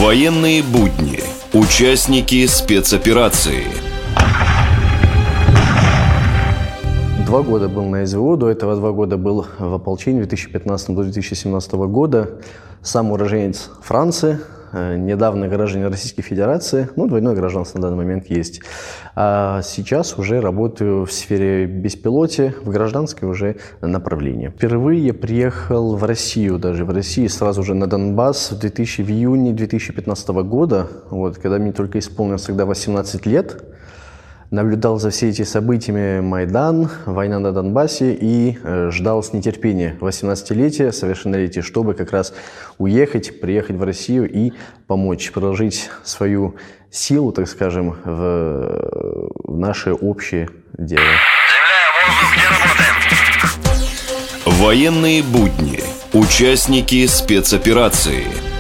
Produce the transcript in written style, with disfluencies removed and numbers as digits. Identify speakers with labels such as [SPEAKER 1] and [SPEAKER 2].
[SPEAKER 1] Военные будни. Участники спецоперации.
[SPEAKER 2] 2 года был на СВО, до этого 2 года был в ополчении 2015 до 2017 года. Сам уроженец Франции, недавно гражданин Российской Федерации, двойное гражданство на данный момент есть. А сейчас уже работаю в сфере беспилотия, в гражданской уже направлении. Впервые приехал в Россию, сразу же на Донбасс в июне 2015 года, когда мне только исполнилось тогда 18 лет. Наблюдал за все эти событиями Майдан, война на Донбассе и ждал с нетерпением 18-летия, совершеннолетия, чтобы как раз приехать в Россию и помочь, продолжить свою силу, так скажем, в наше общее дело.
[SPEAKER 1] Военные будни. Участники спецоперации.